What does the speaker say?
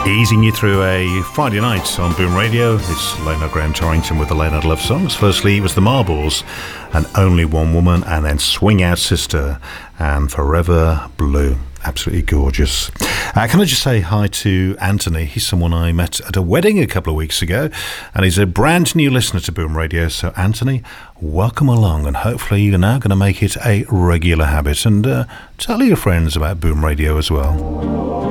Easing you through a Friday night on Boom Radio. It's Leonard Graham Torrington with the Leonard Love Songs. Firstly, it was the Marbles and Only One Woman, and then Swing Out Sister and Forever Blue. Absolutely gorgeous. Can I just say hi to Anthony? He's someone I met at a wedding a couple of weeks ago, and he's a brand new listener to Boom Radio. So Anthony, welcome along, and hopefully you're now going to make it a regular habit, and tell your friends about Boom Radio as well.